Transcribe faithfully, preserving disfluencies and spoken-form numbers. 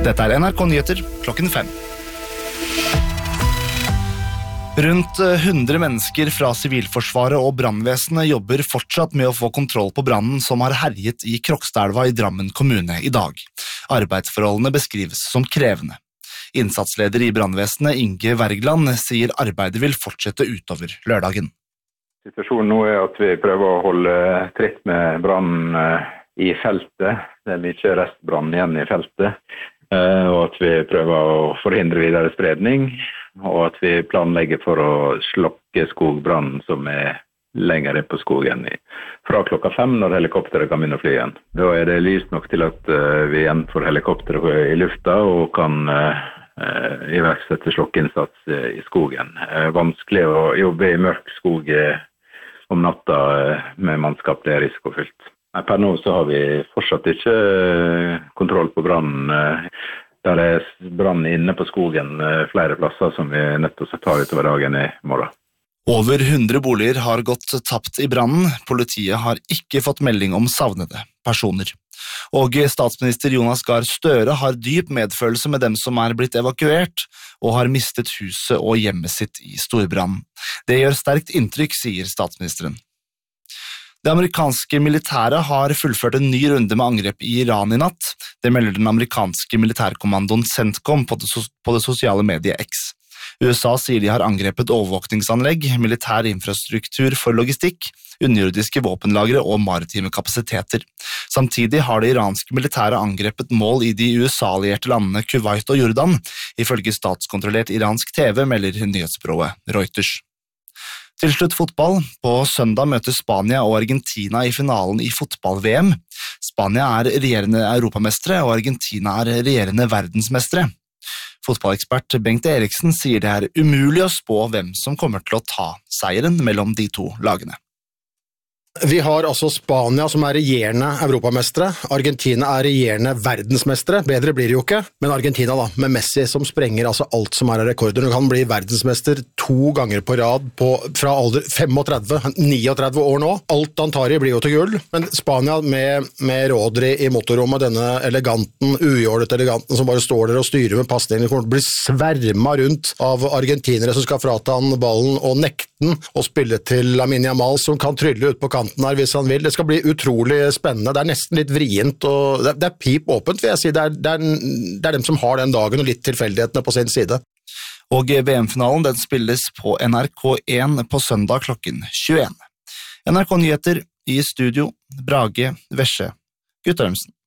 Dette er N R K Nyheter klokken fem. Rundt hundre mennesker fra Sivilforsvaret og brannvesenet jobber fortsatt med å få kontroll på brannen som har herjet i Krokstadelva i Drammen kommune i dag. Arbeidsforholdene beskrives som krevende. Innsatsleder i brannvesenet Inge Wergeland sier arbeidet vil fortsette utover lørdagen. Situasjonen nå er at vi prøver å holde tritt med brannen i feltet. Det er mye restbrann igjen i feltet. Og at vi prøver å forhindre videre spredning, og at vi planlegger for å slokke skogbrannen som er lenger inn på skogen fra klokka fem når helikopteret kan begynne å fly igjen. Da er det lyst nok til at vi igjen får helikopteret i lufta og kan iverksette slokkeinnsats i skogen. Vanskelig å jobbe i mørk skog om natta med mannskap, det er risikofylt. Per nå så har vi fortsatt ikke kontroll på brannen. Der er brann inne på skogen flere plasser som vi er nødt til å ta utover dagen i morgen. Over hundre boliger har gått tapt i brannen. Politiet har ikke fått melding om savnede personer. Og statsminister Jonas Gahr Støre har dyp medfølelse med dem som er blitt evakuert og har mistet huset og hjemmet sitt i storbrannen. Det gjør sterkt inntrykk, sier statsministeren. Det amerikanske militæret har fullført en ny runde med angrep i Iran i natt. Det melder den amerikanske militærkommandoen CENTCOM på det, sos- på det sosiale mediet X. U S A sier de har angrepet overvåkningsanlegg, militær infrastruktur for logistikk, underjordiske våpenlagre og maritime kapasiteter. Samtidig har det iranske militæret angrepet mål i de U S A-allierte landene Kuwait og Jordan, ifølge statskontrollert iransk T V, melder nyhetsbyrået Reuters. Til slutt fotball. På søndag møter Spania og Argentina i finalen i fotball-V M. Spania er regjerende europamestre, og Argentina er regjerende verdensmestre. Fotballekspert Bengt Eriksen sier det er umulig å spå hvem som kommer til å ta seieren mellom de to lagene. Vi har altså Spania som er regjerende europamestre, Argentina er regjerende verdensmestre, bedre blir det jo ikke, men Argentina da, med Messi som sprenger altså alt som er av rekorder. Hun kan bli verdensmester to ganger på rad på, fra alder femogtredve, niogtredve år nå. Alt han tar i blir jo til gull, men Spania med, med Rodri i motorrommet, denne eleganten, ujålet eleganten som bare står der og styrer med passningen, kommer til å bli sverma rundt av argentinere som skal frata han ballen og nekte den og spille til Lamine Yamal som kan trylle ut på kanten her hvis han vil. Det skal bli utrolig spennende. Det er nesten litt vrient, og det, det er pip åpent, vil jeg si. Det er, det, er, det er dem som har den dagen og litt tilfeldighetene på sin side. Og V M-finalen den spilles på N R K én på søndag klokken tjueen. N R K Nyheter i studio, Brage Vesje, Guttormsen.